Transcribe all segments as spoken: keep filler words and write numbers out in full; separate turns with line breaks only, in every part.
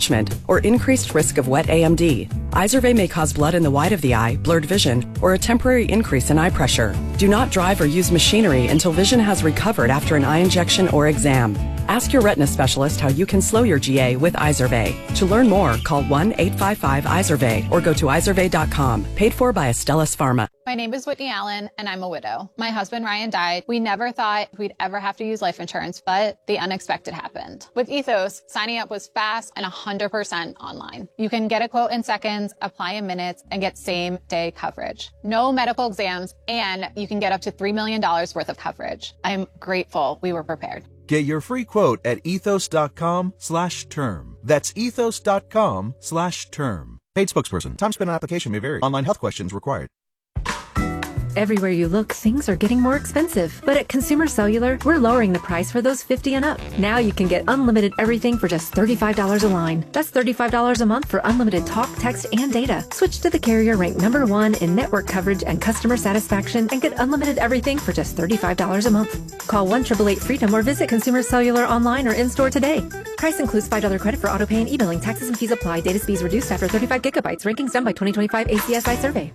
detachment, or increased risk of wet A M D. Izervay may cause blood in the white of the eye, blurred vision, or a temporary increase in eye pressure. Do not drive or use machinery until vision has recovered after an eye injection or exam. Ask your retina specialist how you can slow your G A with Izervay. To learn more, call one eight five five Izervay or go to izervay dot com. Paid for by Astellas Pharma.
My name is Whitney Allen, and I'm a widow. My husband, Ryan, died. We never thought we'd ever have to use life insurance, but the unexpected happened. With Ethos, signing up was fast and one hundred percent online. You can get a quote in seconds, apply in minutes, and get same-day coverage. No medical exams, and you can get up to three million dollars worth of coverage. I'm grateful we were prepared.
Get your free quote at ethos.com slash term. That's ethos.com slash term. Paid spokesperson. Time spent on application may vary. Online health questions required.
Everywhere you look, things are getting more expensive. But at Consumer Cellular, we're lowering the price for those fifty and up. Now you can get unlimited everything for just thirty-five dollars a line. That's thirty-five dollars a month for unlimited talk, text, and data. Switch to the carrier ranked number one in network coverage and customer satisfaction and get unlimited everything for just thirty-five dollars a month. Call one eight eight eight freedom or visit Consumer Cellular online or in-store today. Price includes five dollars credit for auto pay and e-billing. Taxes and fees apply. Data speeds reduced after thirty-five gigabytes. Rankings done by twenty twenty-five A C S I survey.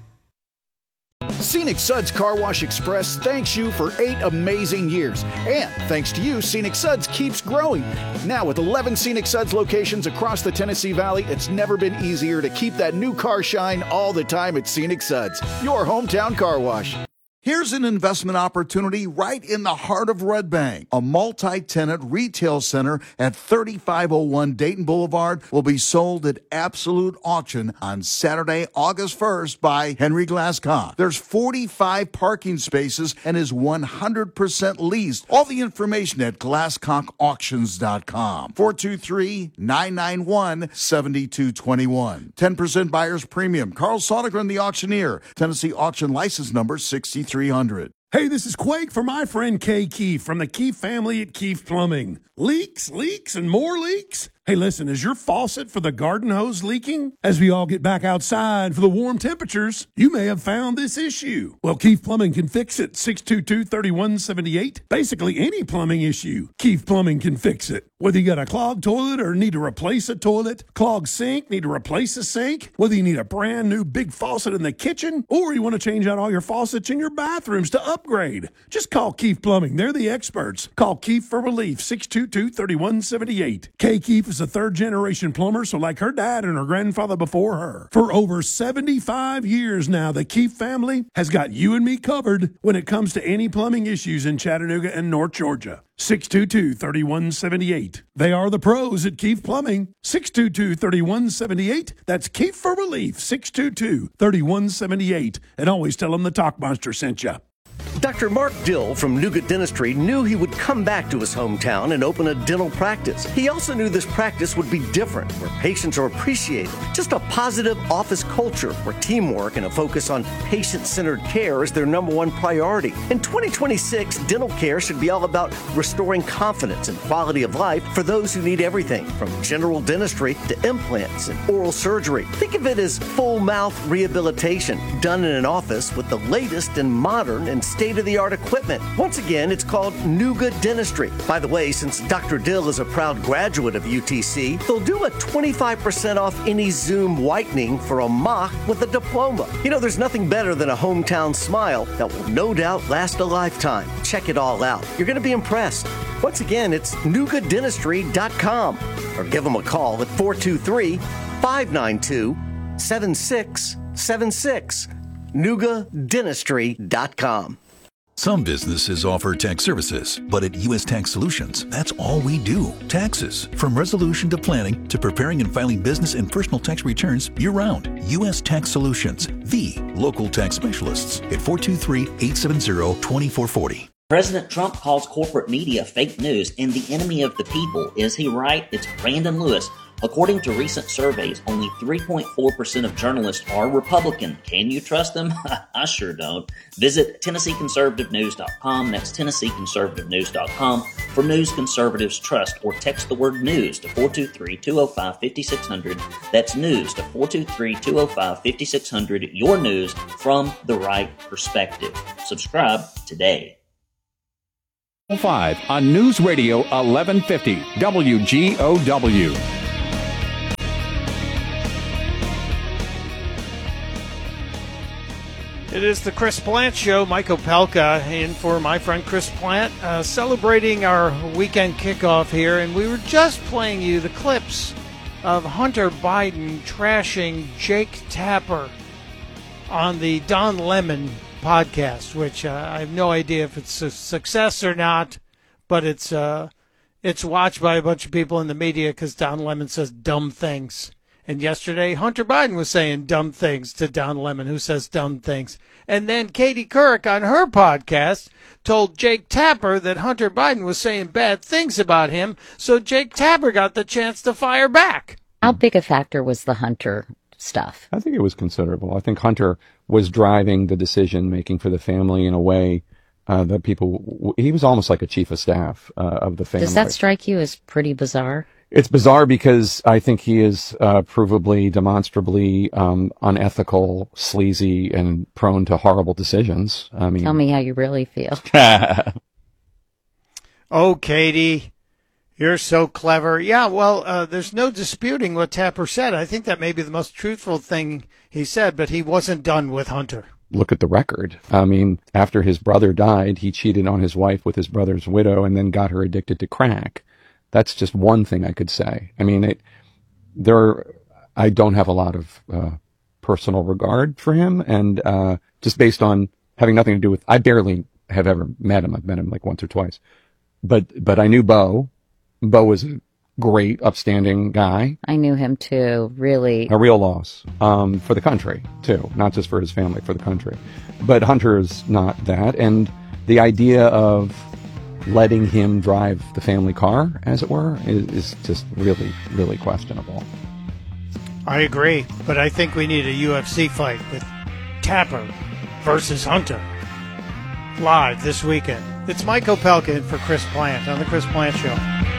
Scenic Suds Car Wash Express thanks you for eight amazing years. And thanks to you, Scenic Suds keeps growing. Now with eleven Scenic Suds locations across the Tennessee Valley, it's never been easier to keep that new car shine all the time at Scenic Suds, your hometown car wash.
Here's an investment opportunity right in the heart of Red Bank. A multi-tenant retail center at thirty-five oh one Dayton Boulevard will be sold at absolute auction on Saturday, August first by Henry Glasscock. There's forty-five parking spaces and is one hundred percent leased. All the information at glasscock auctions dot com. four two three, nine nine one, seven two two one. ten percent buyer's premium. Carl Sonegren, the auctioneer. Tennessee auction license number sixty-three hundred.
Hey, this is Quake for my friend Kay Keefe from the Keefe family at Keefe Plumbing. Leaks, leaks, and more leaks? Hey, listen, is your faucet for the garden hose leaking? As we all get back outside for the warm temperatures, you may have found this issue. Well, Keefe Plumbing can fix it. six two two, three one seven eight. Basically, any plumbing issue, Keefe Plumbing can fix it. Whether you got a clogged toilet or need to replace a toilet, clogged sink, need to replace a sink, whether you need a brand new big faucet in the kitchen, or you want to change out all your faucets in your bathrooms to upgrade, just call Keefe Plumbing. They're the experts. Call Keefe for relief, six two two, three one seven eight. Kay Keefe is a third-generation plumber, so like her dad and her grandfather before her. For over seventy-five years now, the Keefe family has got you and me covered when it comes to any plumbing issues in Chattanooga and North Georgia. six two two, three one seven eight. They are the pros at Keefe Plumbing. six two two, three one seven eight. That's Keefe for relief, six two two, three one seven eight. And always tell them the Talk Monster sent you.
Doctor Mark Dill from Nougat Dentistry knew he would come back to his hometown and open a dental practice. He also knew this practice would be different, where patients are appreciated. Just a positive office culture where teamwork and a focus on patient-centered care is their number one priority. In twenty twenty-six, dental care should be all about restoring confidence and quality of life for those who need everything from general dentistry to implants and oral surgery. Think of it as full mouth rehabilitation done in an office with the latest and modern and state-of-the-art equipment. Once again, it's called Nougat Dentistry. By the way, since Doctor Dill is a proud graduate of U T C, they'll do a twenty-five percent off any Zoom whitening for a mock with a diploma. You know, there's nothing better than a hometown smile that will no doubt last a lifetime. Check it all out. You're going to be impressed. Once again, it's nougat dentistry dot com or give them a call at four two three, five nine two, seven six seven six. nougat dentistry dot com.
Some businesses offer tax services, but at U S Tax Solutions, that's all we do. Taxes. From resolution to planning to preparing and filing business and personal tax returns year-round. U S Tax Solutions, the local tax specialists at four two three, eight seven zero, two four four zero.
President Trump calls corporate media fake news and the enemy of the people. Is he right? It's Brandon Lewis. According to recent surveys, only three point four percent of journalists are Republican. Can you trust them? I sure don't. Visit Tennessee Conservative News dot com. That's Tennessee Conservative News dot com for news conservatives trust, or text the word news to four two three, two oh five, five six zero zero. That's news to four two three, two oh five, five six zero zero. Your news from the right perspective. Subscribe today.
five on News Radio eleven fifty W G O W. It is the Chris Plant Show. Mike Opelka in for my friend Chris Plant, uh, celebrating our weekend kickoff here, and we were just playing you the clips of Hunter Biden trashing Jake Tapper on the Don Lemon podcast, which uh, I have no idea if it's a success or not, but it's uh, it's watched by a bunch of people in the media because Don Lemon says dumb things. And yesterday, Hunter Biden was saying dumb things to Don Lemon, who says dumb things. And then Katie Couric on her podcast told Jake Tapper that Hunter Biden was saying bad things about him, so Jake Tapper got the chance to fire back.
How big a factor was the Hunter stuff?
I think it was considerable. I think Hunter was driving the decision-making for the family in a way uh, that people... He was almost like a chief of staff uh, of the family.
Does that strike you as pretty bizarre?
It's bizarre because I think he is uh, provably, demonstrably um, unethical, sleazy, and prone to horrible decisions. I mean,
tell me how you really feel.
Oh, Katie, you're so clever. Yeah, well, uh, there's no disputing what Tapper said. I think that may be the most truthful thing he said, but he wasn't done with Hunter.
Look at the record. I mean, after his brother died, he cheated on his wife with his brother's widow and then got her addicted to crack. That's just one thing I could say. I mean, it, there, I don't have a lot of uh, personal regard for him, and uh, just based on having nothing to do with, I barely have ever met him. I've met him like once or twice, but but I knew Bo. Bo was a great, upstanding guy.
I knew him too. Really,
a real loss um, for the country too, not just for his family, for the country. But Hunter is not that, and the idea of letting him drive the family car, as it were, is, is just really, really questionable.
I agree, but I think we need a U F C fight with Tapper versus Hunter live this weekend. It's Mike Opelka in for Chris Plant on the Chris Plant Show.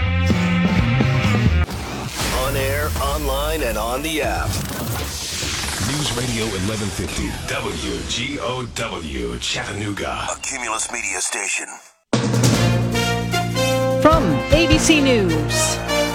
On air, online, and on the app.
News Radio eleven fifty, W G O W, Chattanooga.
A Cumulus Media station.
From A B C News,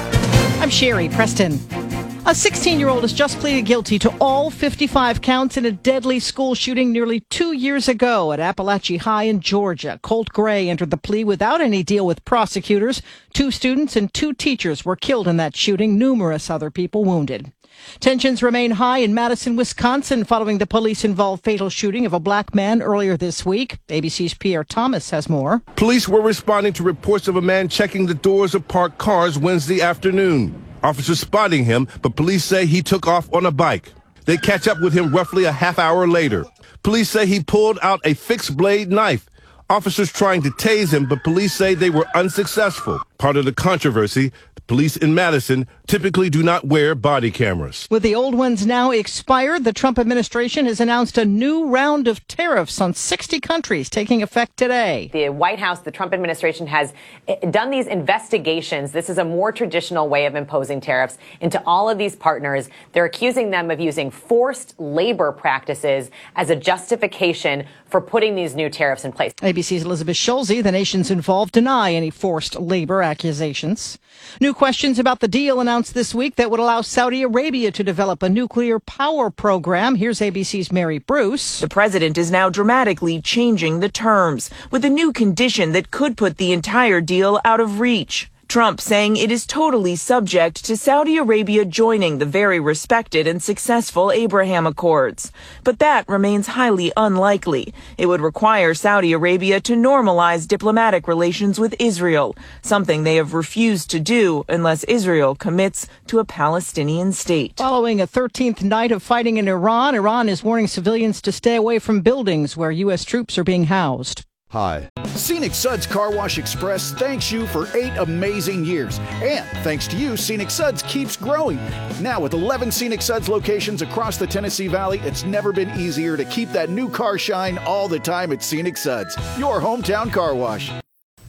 I'm Sherry Preston. A sixteen-year-old has just pleaded guilty to all fifty-five counts in a deadly school shooting nearly two years ago at Appalachia High in Georgia. Colt Gray entered the plea without any deal with prosecutors. Two students and two teachers were killed in that shooting, numerous other people wounded. Tensions remain high in Madison, Wisconsin, following the police-involved fatal shooting of a black man earlier this week. A B C's Pierre Thomas has more.
Police were responding to reports of a man checking the doors of parked cars Wednesday afternoon. Officers spotting him, but police say he took off on a bike. They catch up with him roughly a half hour later. Police say he pulled out a fixed-blade knife. Officers trying to tase him, but police say they were unsuccessful. Part of the controversy, the police in Madison typically do not wear body cameras.
With the old ones now expired, the Trump administration has announced a new round of tariffs on sixty countries taking effect today.
The White House, the Trump administration has done these investigations. This is a more traditional way of imposing tariffs into all of these partners. They're accusing them of using forced labor practices as a justification for putting these new tariffs in place.
A B C's Elizabeth Schulze, the nations involved, deny any forced labor accusations. New questions about the deal announced this week that would allow Saudi Arabia to develop a nuclear power program. Here's A B C's Mary Bruce.
The president is now dramatically changing the terms with a new condition that could put the entire deal out of reach. Trump saying it is totally subject to Saudi Arabia joining the very respected and successful Abraham Accords. But that remains highly unlikely. It would require Saudi Arabia to normalize diplomatic relations with Israel, something they have refused to do unless Israel commits to a Palestinian state.
Following a thirteenth night of fighting in Iran, Iran is warning civilians to stay away from buildings where U S troops are being housed.
Hi. Scenic Suds Car Wash Express thanks you for eight amazing years. And thanks to you, Scenic Suds keeps growing. Now with eleven Scenic Suds locations across the Tennessee Valley, it's never been easier to keep that new car shine all the time at Scenic Suds, your hometown car wash.
Doctor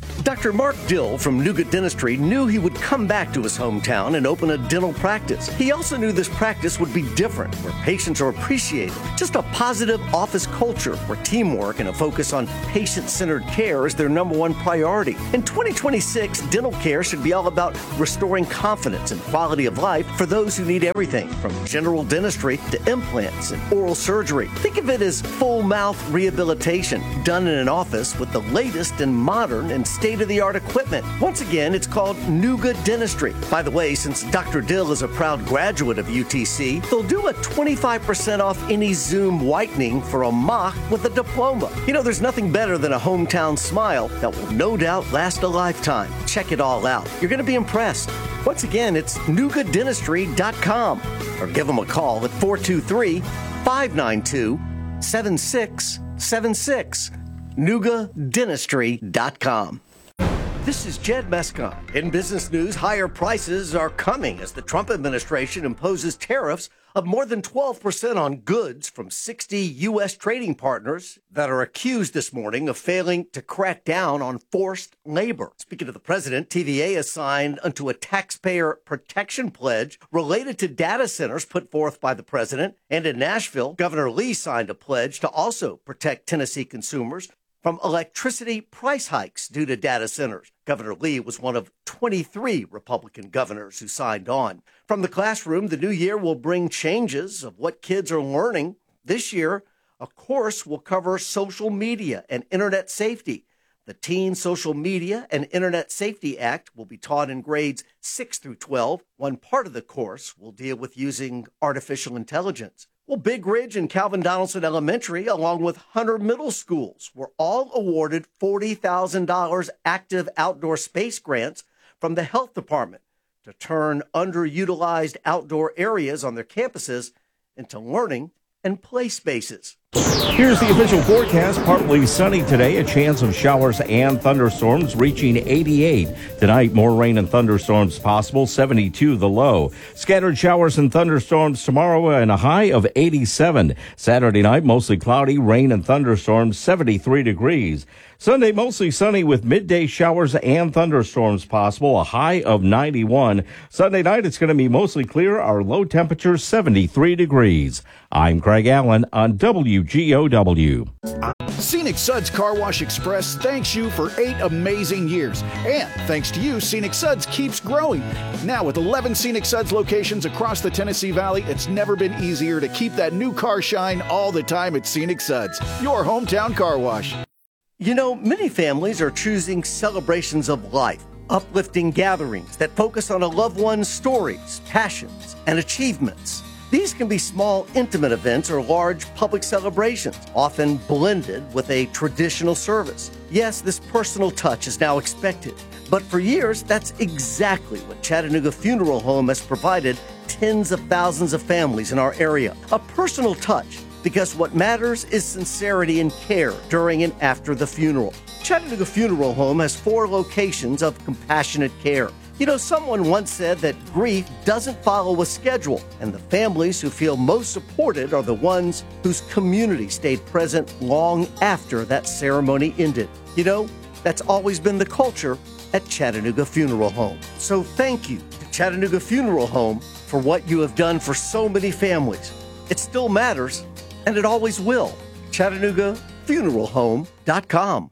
Doctor Mark Dill from Nougat Dentistry knew he would come back to his hometown and open a dental practice. He also knew this practice would be different, where patients are appreciated. Just a positive office culture where teamwork and a focus on patient-centered care is their number one priority. In twenty twenty-six, dental care should be all about restoring confidence and quality of life for those who need everything from general dentistry to implants and oral surgery. Think of it as full mouth rehabilitation done in an office with the latest and modern and state-of-the-art equipment. Once again, it's called Nougat Dentistry. By the way, since Doctor Dill is a proud graduate of U T C, they'll do a twenty-five percent off any Zoom whitening for a mock with a diploma. You know, there's nothing better than a hometown smile that will no doubt last a lifetime. Check it all out. You're going to be impressed. Once again, it's nougat dentistry dot com or give them a call at four two three, five nine two, seven six seven six. nougat dentistry dot com. This is Jed Mescon. In business news, higher prices are coming as the Trump administration imposes tariffs of more than twelve percent on goods from sixty U S trading partners that are accused this morning of failing to crack down on forced labor. Speaking of the president, T V A has signed onto a taxpayer protection pledge related to data centers put forth by the president. And in Nashville, Governor Lee signed a pledge to also protect Tennessee consumers from electricity price hikes due to data centers. Governor Lee was one of twenty-three Republican governors who signed on. From the classroom, the new year will bring changes of what kids are learning. This year, a course will cover social media and internet safety. The Teen Social Media and Internet Safety Act will be taught in grades six through twelve. One part of the course will deal with using artificial intelligence. Well, Big Ridge and Calvin Donaldson Elementary, along with Hunter Middle Schools, were all awarded forty thousand dollars active outdoor space grants from the health department to turn underutilized outdoor areas on their campuses into learning and play spaces.
Here's the official forecast. Partly sunny today, a chance of showers and thunderstorms reaching eighty-eight. Tonight, more rain and thunderstorms possible, seventy-two the low. Scattered showers and thunderstorms tomorrow and a high of eighty-seven. Saturday night, mostly cloudy, rain and thunderstorms, seventy-three degrees. Sunday, mostly sunny with midday showers and thunderstorms possible, a high of ninety-one. Sunday night, it's going to be mostly clear, our low temperature, seventy-three degrees. I'm Craig Allen on W G O W.
Scenic Suds Car Wash Express thanks you for eight amazing years. And thanks to you, Scenic Suds keeps growing. Now with eleven Scenic Suds locations across the Tennessee Valley, it's never been easier to keep that new car shine all the time at Scenic Suds, your hometown car wash.
You know, many families are choosing celebrations of life, uplifting gatherings that focus on a loved one's stories, passions, and achievements. These can be small, intimate events or large public celebrations, often blended with a traditional service. Yes, this personal touch is now expected, but for years, that's exactly what Chattanooga Funeral Home has provided tens of thousands of families in our area. A personal touch, because what matters is sincerity and care during and after the funeral. Chattanooga Funeral Home has four locations of compassionate care. You know, someone once said that grief doesn't follow a schedule, and the families who feel most supported are the ones whose community stayed present long after that ceremony ended. You know, that's always been the culture at Chattanooga Funeral Home. So thank you to Chattanooga Funeral Home for what you have done for so many families. It still matters, and it always will. Chattanooga Funeral Home dot com.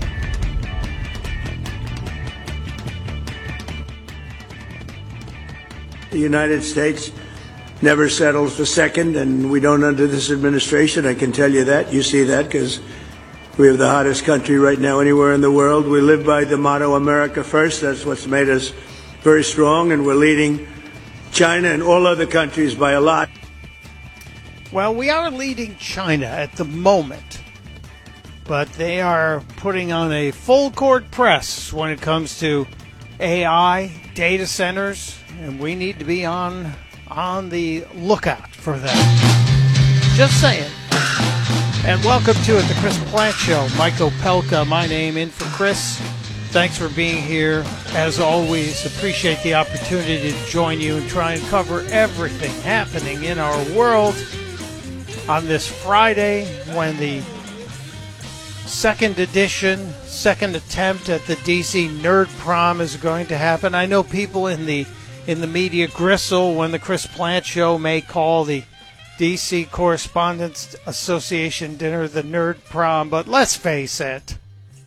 The United States never settles for second, and we don't under this administration. I can tell you that. You see that because we have the hottest country right now anywhere in the world. We live by the motto, America First. That's what's made us very strong, and we're leading China and all other countries by a lot.
Well, we are leading China at the moment, but they are putting on a full court press when it comes to A I, data centers, and we need to be on on the lookout for that. Just saying. And welcome to it, the Chris Plant Show. Mike Opelka, my name, in for Chris. Thanks for being here. As always, appreciate the opportunity to join you and try and cover everything happening in our world on this Friday when the second edition, second attempt at the D C Nerd Prom is going to happen. I know people in the in the media gristle when the Chris Plant Show may call the D C Correspondents Association dinner the Nerd Prom, but let's face it,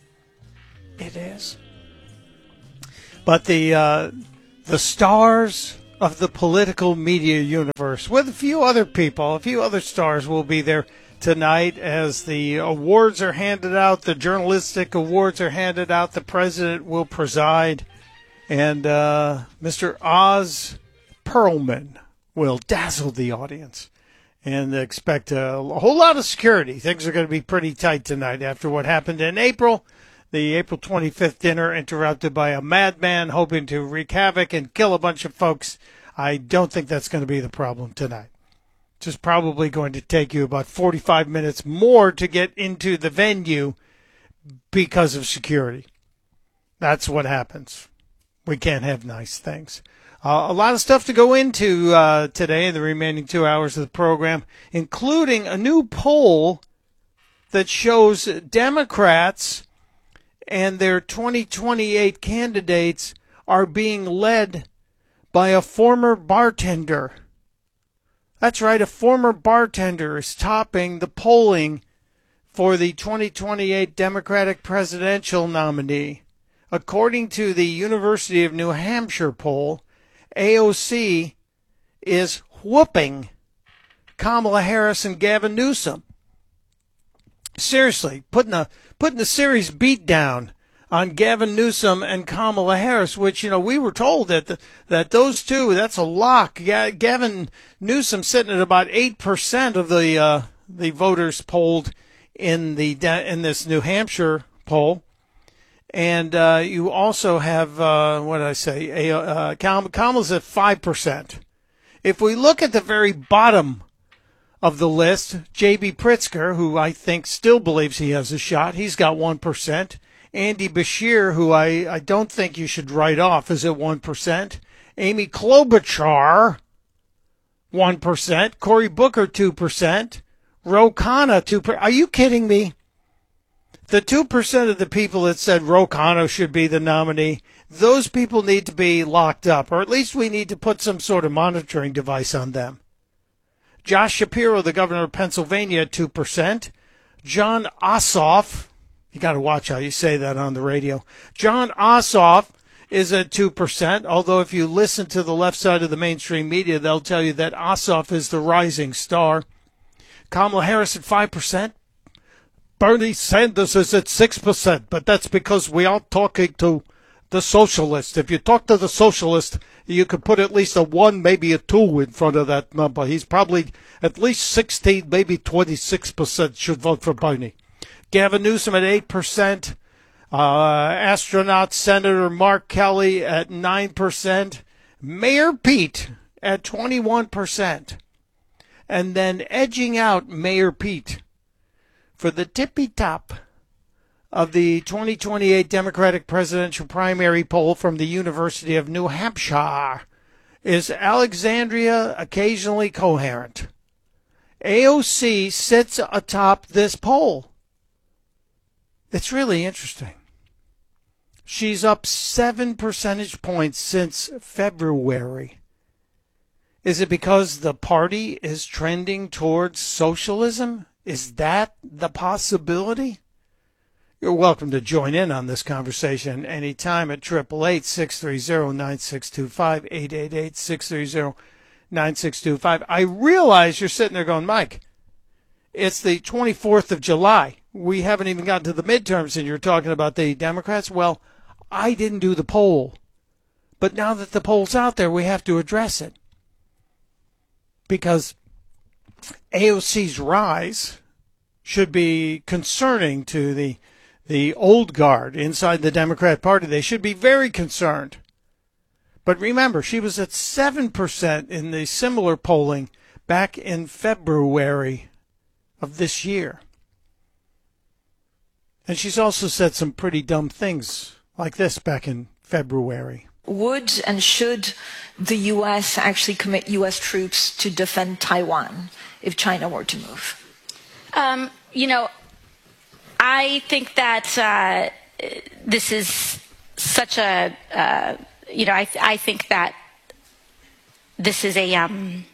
it is. But the uh, the stars of the political media universe, with a few other people, a few other stars, will be there tonight as the awards are handed out, the journalistic awards are handed out, the president will preside, and uh, Mister Oz Perlman will dazzle the audience. And expect a, a whole lot of security. Things are going to be pretty tight tonight after what happened in April. The April twenty-fifth dinner interrupted by a madman hoping to wreak havoc and kill a bunch of folks. I don't think that's going to be the problem tonight. It's just probably going to take you about forty-five minutes more to get into the venue because of security. That's what happens. We can't have nice things. Uh, a lot of stuff to go into uh, today in the remaining two hours of the program, including a new poll that shows Democrats and their twenty twenty-eight candidates are being led by a former bartender. That's right, a former bartender is topping the polling for the twenty twenty-eight Democratic presidential nominee. According to the University of New Hampshire poll, A O C is whooping Kamala Harris and Gavin Newsom. Seriously, putting a putting a serious beat down on Gavin Newsom and Kamala Harris, which, you know, we were told that the, that those two, that's a lock. Gavin Newsom sitting at about eight percent of the uh, the voters polled in the in this New Hampshire poll. And uh, you also have, uh, what did I say, a, uh, Kamala's at five percent. If we look at the very bottom of the list, J B. Pritzker, who I think still believes he has a shot, he's got one percent. Andy Beshear, who I, I don't think you should write off, is at one percent. Amy Klobuchar, one percent. Cory Booker, two percent. Ro Khanna, two percent. Are you kidding me? The two percent of the people that said Ro Khanna should be the nominee, those people need to be locked up, or at least we need to put some sort of monitoring device on them. Josh Shapiro, the governor of Pennsylvania, at two percent. John Ossoff, you got to watch how you say that on the radio. John Ossoff is at two percent, although if you listen to the left side of the mainstream media, they'll tell you that Ossoff is the rising star. Kamala Harris at five percent. Bernie Sanders is at six percent, but that's because we are talking to the socialist. If you talk to the socialist, you could put at least a one, maybe a two in front of that number. He's probably at least sixteen, maybe twenty-six percent should vote for Bernie. Gavin Newsom at eight percent. Uh, astronaut Senator Mark Kelly at nine percent. Mayor Pete at twenty-one percent. And then edging out Mayor Pete for the tippy top of the twenty twenty-eight Democratic presidential primary poll from the University of New Hampshire is Alexandria Occasionally Coherent. A O C sits atop this poll. It's really interesting. She's up seven percentage points since February. Is it because the party is trending towards socialism? Is that the possibility? You're welcome to join in on this conversation anytime at eight eight eight, six three zero, nine six two five, eight eight eight, six three zero, nine six two five. I realize you're sitting there going, Mike, it's the twenty-fourth of July. We haven't even gotten to the midterms and you're talking about the Democrats. Well, I didn't do the poll. But now that the poll's out there, we have to address it. Because A O C's rise should be concerning to the the old guard inside the Democrat Party. They should be very concerned. But remember, she was at seven percent in the similar polling back in February of this year. And she's also said some pretty dumb things like this back in February.
Would and should the U S actually commit U S troops to defend Taiwan if China were to move?
Um, you know,
I think that uh, this is such a, uh, you know, I, I think that this is a, um,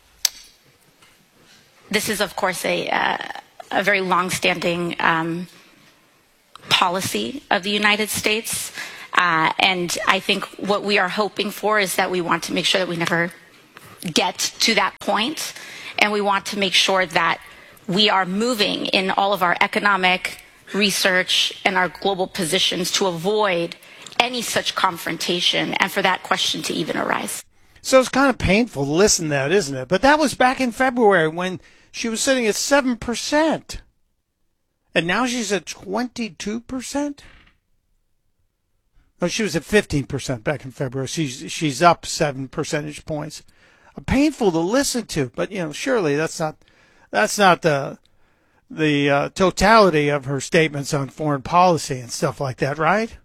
this is of course a, uh, a very long-standing um, policy of the United States. Uh, and I think what we are hoping for is that we want to make sure that we never get to that point, and we want to make sure that we are moving in all of our economic research and our global positions to avoid any such confrontation and for that question to even arise.
So it's kind of painful to listen to that, isn't it? But that was back in February when she was sitting at seven percent. And now she's at twenty-two percent? Oh, she was at fifteen percent back in February. She's she's up seven percentage points. Painful to listen to, but you know, surely that's not that's not the the uh, totality of her statements on foreign policy and stuff like that, right?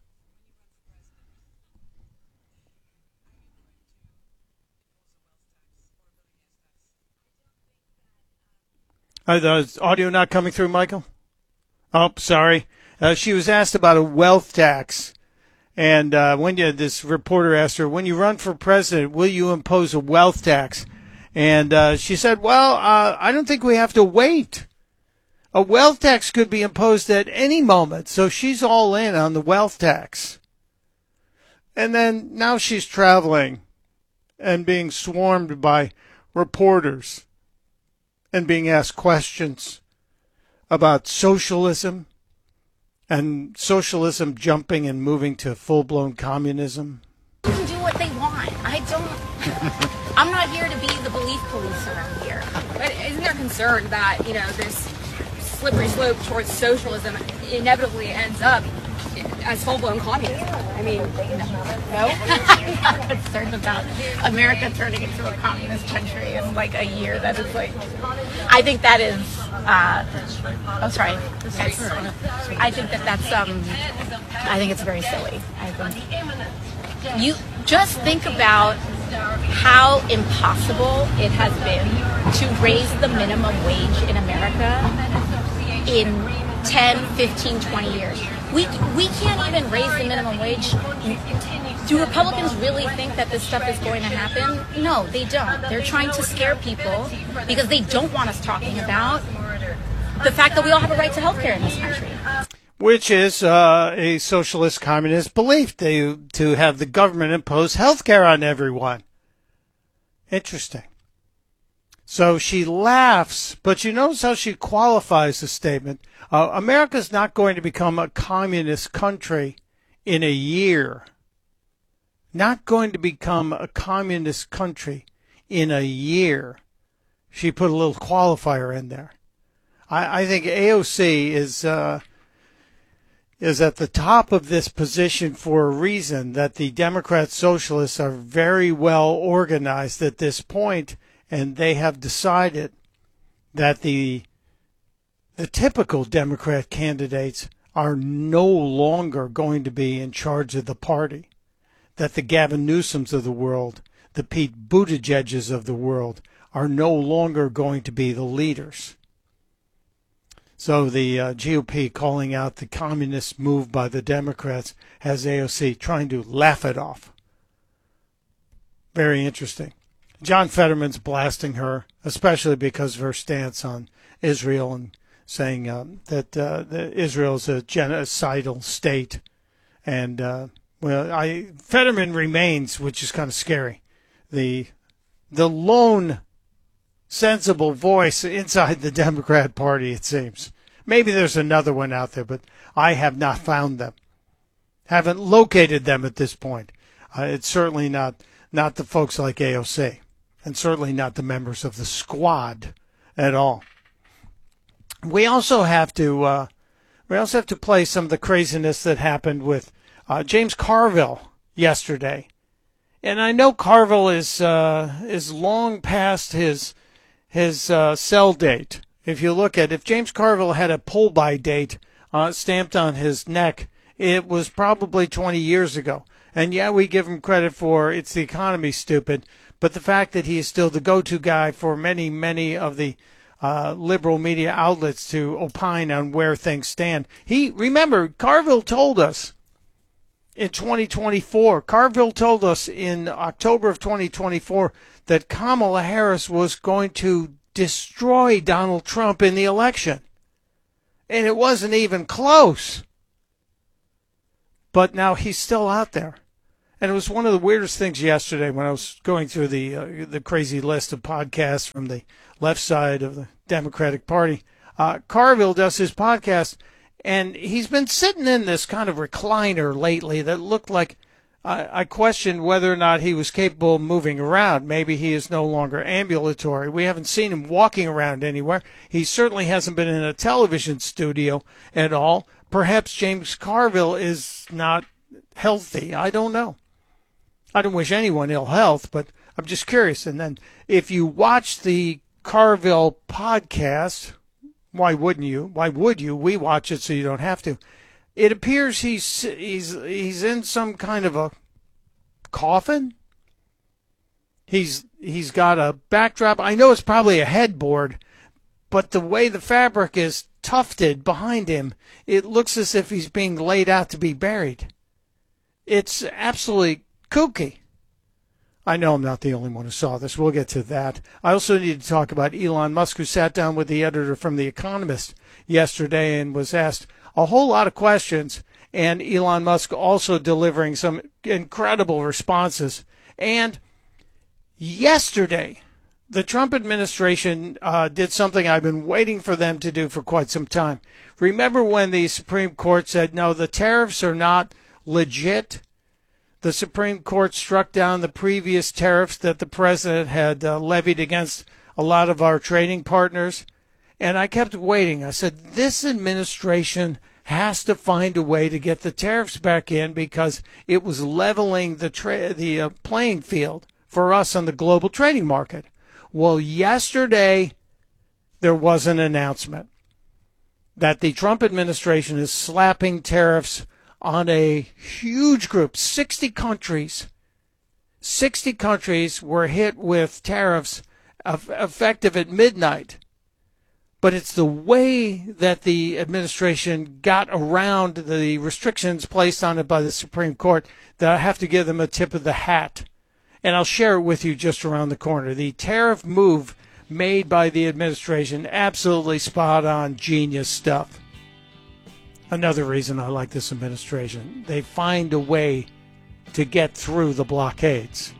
Uh, the audio not coming through, Michael? Oh, sorry. Uh, she was asked about a wealth tax. And uh, when you, this reporter asked her, when you run for president, will you impose a wealth tax? And uh, she said, well, uh, I don't think we have to wait. A wealth tax could be imposed at any moment. So she's all in on the wealth tax. And then now she's traveling and being swarmed by reporters and being asked questions about socialism. And socialism jumping and moving to full-blown communism.
You can do what they want. I don't. I'm not here to be the belief police around here. But isn't there concern that, you know, this slippery slope towards socialism inevitably ends up as full-blown communism? I mean, no?
I'm not concerned about America turning into a communist country in like a year. That is like, I think that is, uh, oh, sorry. That's, I think that that's, um, I think it's very silly. I think you just think about how impossible it has been to raise the minimum wage in America in ten, fifteen, twenty years. We we can't even raise the minimum wage. Do Republicans really think that this stuff is going to happen? No, they don't. They're trying to scare people because they don't want us talking about the fact that we all have a right to health care in this country.
Which is uh, a socialist communist belief, they, to have the government impose health care on everyone. Interesting. So she laughs, but you notice how she qualifies the statement. Uh, America's not going to become a communist country in a year. Not going to become a communist country in a year. She put a little qualifier in there. I, I think A O C is uh, is at the top of this position for a reason, that the Democrat socialists are very well organized at this point, and they have decided that the the typical Democrat candidates are no longer going to be in charge of the party, that the Gavin Newsoms of the world, the Pete Buttigiegs of the world are no longer going to be the leaders. So the uh, G O P calling out the communist move by the Democrats has A O C trying to laugh it off. Very interesting. John Fetterman's blasting her, especially because of her stance on Israel and saying um, that, uh, that Israel is a genocidal state. And, uh, well, I Fetterman remains, which is kind of scary, the the lone sensible voice inside the Democrat Party, it seems. Maybe there's another one out there, but I have not found them. Haven't located them at this point. Uh, it's certainly not, not the folks like A O C, and certainly not the members of the squad at all. We also have to uh, we also have to play some of the craziness that happened with uh, James Carville yesterday. And I know Carville is uh, is long past his his uh, sell date. If you look at, if James Carville had a pull-by date uh, stamped on his neck, it was probably twenty years ago. And yeah, we give him credit for it's the economy, stupid. But the fact that he is still the go-to guy for many, many of the uh, liberal media outlets to opine on where things stand. He, remember, Carville told us in twenty twenty-four, Carville told us in October of twenty twenty-four that Kamala Harris was going to destroy Donald Trump in the election. And it wasn't even close. But now he's still out there. And it was one of the weirdest things yesterday when I was going through the uh, the crazy list of podcasts from the left side of the Democratic Party. Uh, Carville does his podcast, and he's been sitting in this kind of recliner lately that looked like uh, I questioned whether or not he was capable of moving around. Maybe he is no longer ambulatory. We haven't seen him walking around anywhere. He certainly hasn't been in a television studio at all. Perhaps James Carville is not healthy. I don't know. I don't wish anyone ill health, but I'm just curious. And then if you watch the Carville podcast, why wouldn't you? Why would you? We watch it so you don't have to. It appears he's he's he's in some kind of a coffin. He's he's got a backdrop. I know it's probably a headboard, but the way the fabric is tufted behind him, it looks as if he's being laid out to be buried. It's absolutely kooky. I know I'm not the only one who saw this. We'll get to that. I also need to talk about Elon Musk, who sat down with the editor from The Economist yesterday and was asked a whole lot of questions, and Elon Musk also delivering some incredible responses. And yesterday, the Trump administration uh, did something I've been waiting for them to do for quite some time. Remember when the Supreme Court said, no, the tariffs are not legit? The Supreme Court struck down the previous tariffs that the president had uh, levied against a lot of our trading partners. And I kept waiting. I said, this administration has to find a way to get the tariffs back in because it was leveling the tra- the uh, playing field for us on the global trading market. Well, yesterday there was an announcement that the Trump administration is slapping tariffs on a huge group, sixty countries. sixty countries were hit with tariffs effective at midnight. But it's the way that the administration got around the restrictions placed on it by the Supreme Court that I have to give them a tip of the hat. And I'll share it with you just around the corner. The tariff move made by the administration, absolutely spot on, genius stuff. Another reason I like this administration. They find a way to get through the blockades.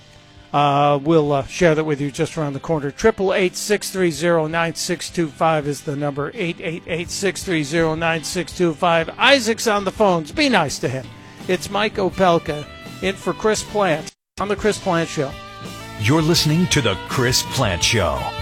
Uh, we'll uh, share that with you just around the corner. eight eight eight, six three zero, nine six two five is the number. eight eight eight, six three zero, nine six two five. Isaac's on the phones. Be nice to him. It's Mike Opelka in for Chris Plant on The Chris Plant Show.
You're listening to The Chris Plant Show.